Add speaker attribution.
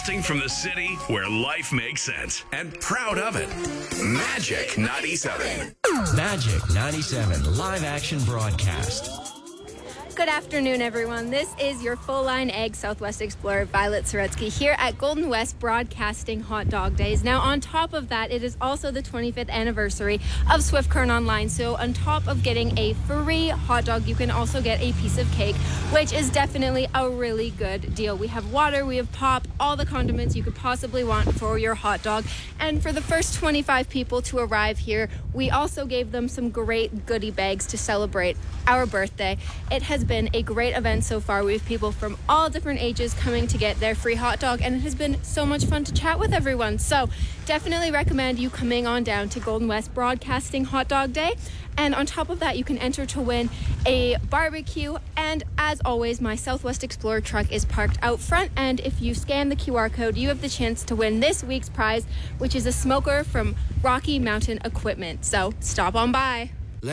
Speaker 1: Broadcasting from the city where life makes sense and proud of it. Magic 97.
Speaker 2: Magic 97 live action broadcast.
Speaker 3: Good afternoon, everyone. This is your full-line egg Southwest Explorer, Violet Soretsky, here at Golden West broadcasting Hot Dog Days. Now, on top of that, it is also the 25th anniversary of Swift Current Online. So on top of getting a free hot dog, you can also get a piece of cake, which is definitely a really good deal. We have water, we have pop, all the condiments you could possibly want for your hot dog. And for the first 25 people to arrive here, we also gave them some great goodie bags to celebrate our birthday. It has been a great event so far. We have people from all different ages coming to get their free hot dog, and it has been so much fun to chat with everyone. So definitely recommend you coming on down to Golden West Broadcasting Hot Dog Day. And on top of that, you can enter to win a barbecue. And as always, my Southwest Explorer truck is parked out front. And if you scan the QR code, you have the chance to win this week's prize, which is a smoker from Rocky Mountain Equipment. So stop on by.